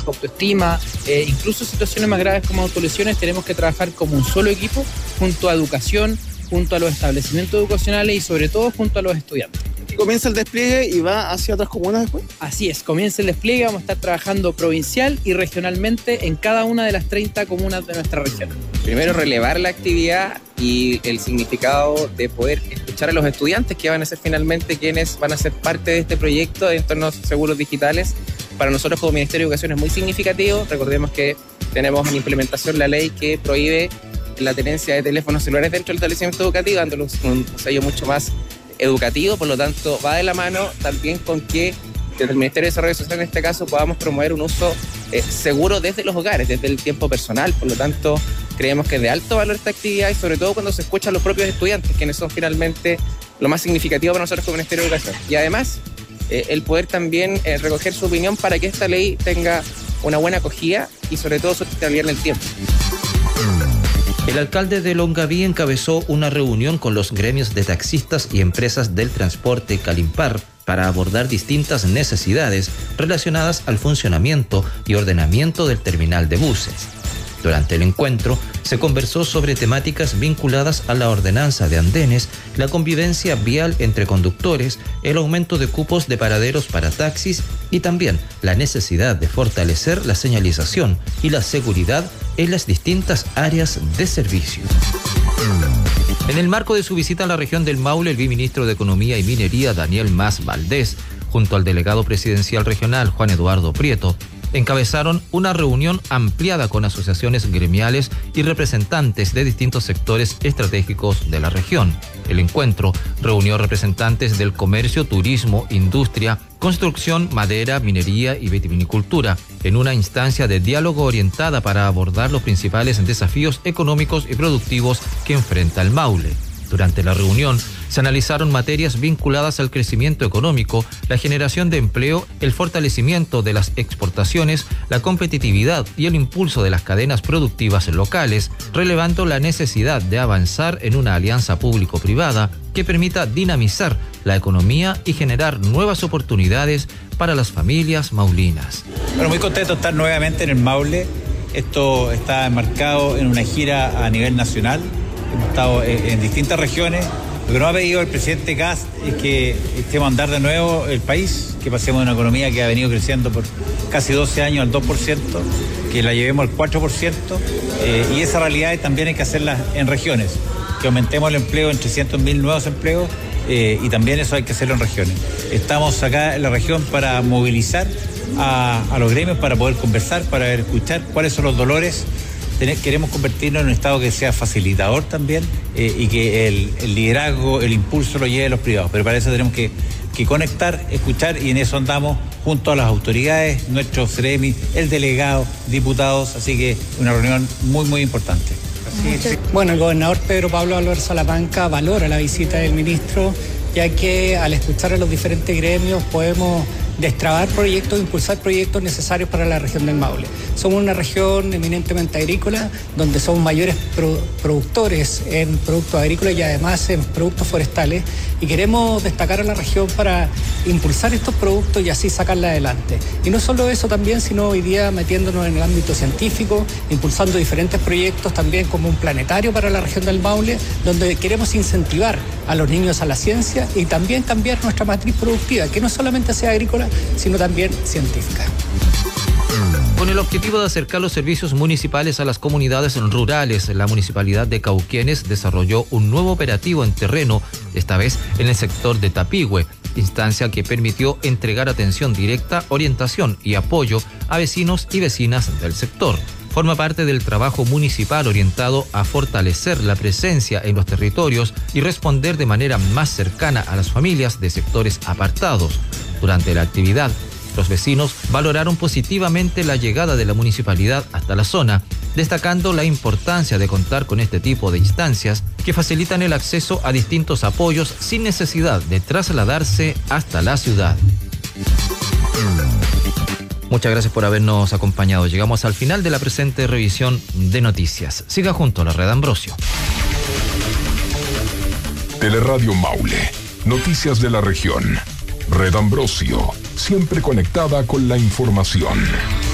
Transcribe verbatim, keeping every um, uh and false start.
baja autoestima, eh, incluso situaciones más graves como autolesiones, tenemos que trabajar como un solo equipo junto a educación, junto a los establecimientos educacionales y sobre todo junto a los estudiantes. ¿Comienza el despliegue y va hacia otras comunas después? Así es, comienza el despliegue, vamos a estar trabajando provincial y regionalmente en cada una de las treinta comunas de nuestra región. Primero, relevar la actividad y el significado de poder escuchar a los estudiantes que van a ser finalmente quienes van a ser parte de este proyecto de entornos seguros digitales. Para nosotros como Ministerio de Educación es muy significativo. Recordemos que tenemos en implementación la ley que prohíbe la tenencia de teléfonos celulares dentro del establecimiento educativo, dándoles un sello mucho más educativo. Por lo tanto, va de la mano también con que desde el Ministerio de Desarrollo Social en este caso podamos promover un uso eh, seguro desde los hogares, desde el tiempo personal. Por lo tanto, creemos que es de alto valor esta actividad y sobre todo cuando se escucha a los propios estudiantes, quienes son finalmente lo más significativo para nosotros como Ministerio de Educación. Y además, eh, el poder también eh, recoger su opinión para que esta ley tenga una buena acogida y sobre todo sustentabilidad en el tiempo. El alcalde de Longaví encabezó una reunión con los gremios de taxistas y empresas del transporte Calimpar para abordar distintas necesidades relacionadas al funcionamiento y ordenamiento del terminal de buses. Durante el encuentro se conversó sobre temáticas vinculadas a la ordenanza de andenes, la convivencia vial entre conductores, el aumento de cupos de paraderos para taxis y también la necesidad de fortalecer la señalización y la seguridad en las distintas áreas de servicio. En el marco de su visita a la región del Maule, el viceministro de Economía y Minería, Daniel Mas Valdés, junto al delegado presidencial regional, Juan Eduardo Prieto, encabezaron una reunión ampliada con asociaciones gremiales y representantes de distintos sectores estratégicos de la región. El encuentro reunió representantes del comercio, turismo, industria, construcción, madera, minería y vitivinicultura, en una instancia de diálogo orientada para abordar los principales desafíos económicos y productivos que enfrenta el Maule. Durante la reunión se analizaron materias vinculadas al crecimiento económico, la generación de empleo, el fortalecimiento de las exportaciones, la competitividad y el impulso de las cadenas productivas locales, relevando la necesidad de avanzar en una alianza público-privada que permita dinamizar la economía y generar nuevas oportunidades para las familias maulinas. Bueno, muy contento de estar nuevamente en el Maule. Esto está enmarcado en una gira a nivel nacional. Hemos estado en distintas regiones. Lo que nos ha pedido el presidente Kast es que estemos a andar de nuevo el país, que pasemos de una economía que ha venido creciendo por casi doce años al dos por ciento, que la llevemos al cuatro por ciento, eh, y esa realidad también hay que hacerla en regiones, que aumentemos el empleo en trescientos mil nuevos empleos, eh, y también eso hay que hacerlo en regiones. Estamos acá en la región para movilizar a, a los gremios, para poder conversar, para ver, escuchar cuáles son los dolores. Queremos convertirnos en un Estado que sea facilitador también, eh, y que el, el liderazgo, el impulso lo lleve a los privados. Pero para eso tenemos que, que conectar, escuchar, y en eso andamos junto a las autoridades, nuestros gremios, el delegado, diputados, así que una reunión muy, muy importante. Así, sí. Bueno, el gobernador Pedro Pablo Álvarez Salamanca valora la visita del ministro, ya que al escuchar a los diferentes gremios podemos destrabar proyectos, impulsar proyectos necesarios para la región del Maule. Somos una región eminentemente agrícola, donde somos mayores pro- productores en productos agrícolas y además en productos forestales, y queremos destacar a la región para impulsar estos productos y así sacarla adelante. Y no solo eso también, sino hoy día metiéndonos en el ámbito científico, impulsando diferentes proyectos también como un planetario para la región del Maule, donde queremos incentivar a los niños a la ciencia y también cambiar nuestra matriz productiva, que no solamente sea agrícola, sino también científica. Con el objetivo de acercar los servicios municipales a las comunidades rurales, la Municipalidad de Cauquenes desarrolló un nuevo operativo en terreno, esta vez en el sector de Tapigüe, instancia que permitió entregar atención directa, orientación y apoyo a vecinos y vecinas del sector. Forma parte del trabajo municipal orientado a fortalecer la presencia en los territorios y responder de manera más cercana a las familias de sectores apartados. Durante la actividad, los vecinos valoraron positivamente la llegada de la municipalidad hasta la zona, destacando la importancia de contar con este tipo de instancias que facilitan el acceso a distintos apoyos sin necesidad de trasladarse hasta la ciudad. Muchas gracias por habernos acompañado. Llegamos al final de la presente revisión de noticias. Siga junto a la Red Ambrosio. Teleradio Maule. Noticias de la región. Red Ambrosio. Siempre conectada con la información.